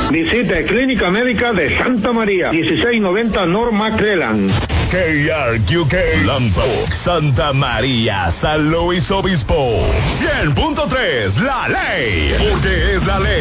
Visite Clínica Médica de Santa María, 1690 North McClellan. KRQK Lampoc, Santa María, San Luis Obispo. 100.3, la ley, porque es la ley.